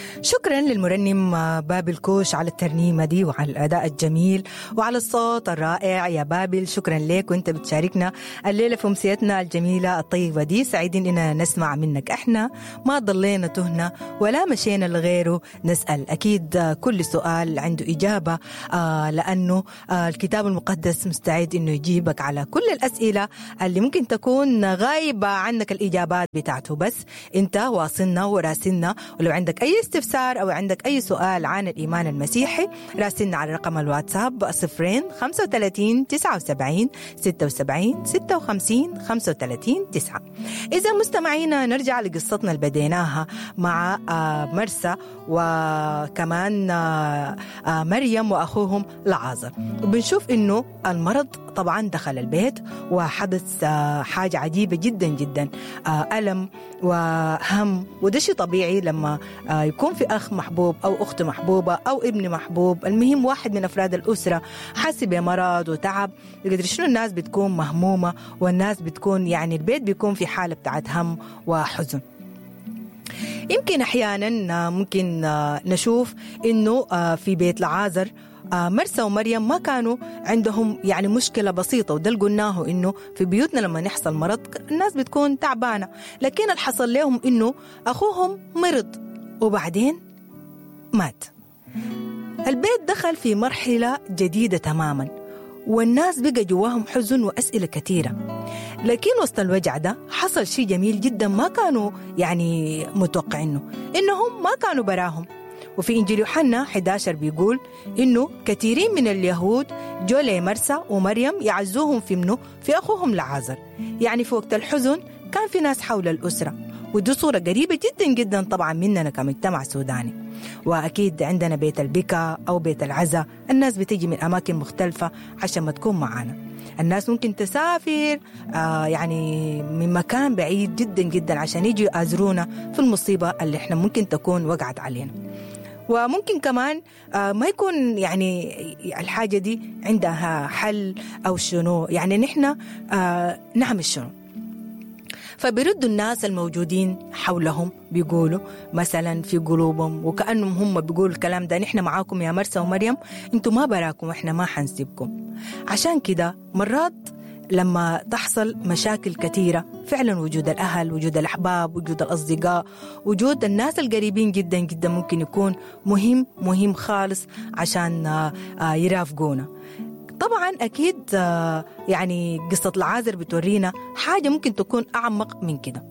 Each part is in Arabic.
شكرا للمرنم بابل كوش على الترنيمة دي وعلى الأداء الجميل وعلى الصوت الرائع يا بابل. شكرا لك وانت بتشاركنا الليلة في أمسيتنا الجميلة الطيبة دي. سعيدين إننا نسمع منك. احنا ما ضلينا تهنا ولا مشينا لغيره نسأل. أكيد كل سؤال عنده إجابة لأنه الكتاب المقدس مستعد إنه يجيبك على كل الأسئلة اللي ممكن تكون غايبة عنك الإجابات بتاعته، بس انت واصلنا وراسلنا. ولو عندك أي استفسار أو عندك أي سؤال عن الإيمان المسيحي راسلنا على رقم الواتساب 035 79 76 56 35 9. إذا مستمعينا نرجع لقصتنا اللي بديناها مع مرسى وكمان مريم وأخوهم لعازر، وبنشوف إنه المرض طبعا دخل البيت وحدث حاجة عجيبة جدا جدا، ألم وهم. وده شيء طبيعي لما يكون في أخ محبوب أو أخت محبوبة أو ابن محبوب، المهم واحد من أفراد الأسرة حاسس بمرض وتعب. يقدر شنو الناس بتكون مهمومة والناس بتكون يعني البيت بيكون في حالة بتاعت هم وحزن. يمكن أحيانا ممكن نشوف إنه في بيت لعازر مرسى ومريم ما كانوا عندهم يعني مشكلة بسيطة، وده اللي قلناه إنه في بيوتنا لما يحصل مرض الناس بتكون تعبانة، لكن اللي حصل لهم إنه أخوهم مرض وبعدين مات. البيت دخل في مرحلة جديدة تماما والناس بقى جواهم حزن وأسئلة كثيرة. لكن وسط الوجع ده حصل شيء جميل جدا ما كانوا يعني متوقعينه، إنهم ما كانوا براهم. وفي إنجيل يوحنا 11 بيقول إنه كثيرين من اليهود جو لمرسى ومريم يعزوهم في منه في أخوهم لعازر. يعني في وقت الحزن كان في ناس حول الأسرة، ودي صورة قريبة جدا جدا طبعا مننا كمجتمع سوداني. وأكيد عندنا بيت البكا أو بيت العزا، الناس بتيجي من أماكن مختلفة عشان ما تكون معانا. الناس ممكن تسافر يعني من مكان بعيد جدا جدا عشان يجي يأزرونا في المصيبة اللي احنا ممكن تكون وقعت علينا. وممكن كمان ما يكون يعني الحاجة دي عندها حل أو شنو، يعني نحن نعمل شنو. فبيردوا الناس الموجودين حولهم بيقولوا مثلا في قلوبهم وكأنهم هم بيقولوا الكلام ده: نحن معاكم يا مرسى ومريم، انتوا ما براكم، احنا ما حنسيبكم. عشان كده مرات لما تحصل مشاكل كثيرة فعلا وجود الأهل، وجود الأحباب، وجود الأصدقاء، وجود الناس القريبين جدا جدا ممكن يكون مهم خالص عشان يرافقونا. طبعا أكيد يعني قصة العازر بتورينا حاجة ممكن تكون أعمق من كده.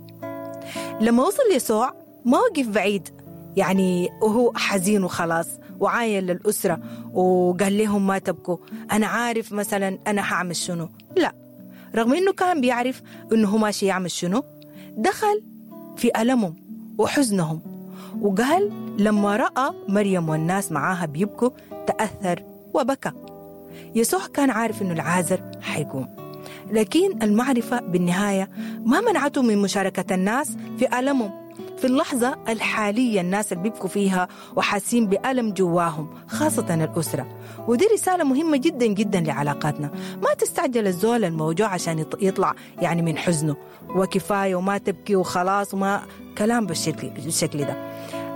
لما وصل يسوع ما وقف بعيد يعني وهو حزين وخلاص وعاين للأسرة وقال لهم ما تبكوا، أنا عارف مثلا أنا هعمل شنو. لا، رغم أنه كان بيعرف أنه هو ماشي يعمل شنو، دخل في ألمهم وحزنهم وقال لما رأى مريم والناس معاها بيبكوا تأثر وبكى. يسوع كان عارف أنه العازر حيقوم، لكن المعرفة بالنهاية ما منعته من مشاركة الناس في ألمهم في اللحظة الحالية، الناس اللي بيبكوا فيها وحاسين بألم جواهم، خاصة الأسرة. ودي رسالة مهمة جدا جدا لعلاقاتنا. ما تستعجل الزول الموجوع عشان يطلع يعني من حزنه وكفاية وما تبكي وخلاص وما كلام بالشكل ده.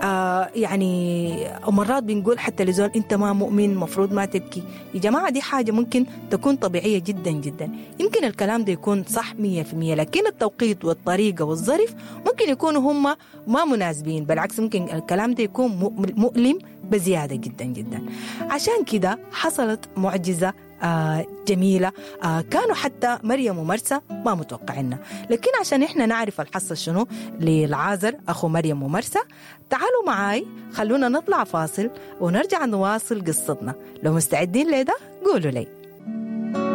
يعني مرات بنقول حتى لزول انت ما مؤمن مفروض ما تبكي. يا جماعة دي حاجة ممكن تكون طبيعية جدا جدا، يمكن الكلام ده يكون صح 100%، لكن التوقيت والطريقة والظرف ممكن يكونوا هم ما مناسبين، بالعكس ممكن الكلام ده يكون مؤلم بزيادة جدا جدا. عشان كده حصلت معجزة جميلة كانوا حتى مريم ومرسى ما متوقعينها. لكن عشان إحنا نعرف الحصة شنو للعازر أخو مريم ومرسى، تعالوا معاي خلونا نطلع فاصل ونرجع نواصل قصتنا. لو مستعدين لده قولوا لي.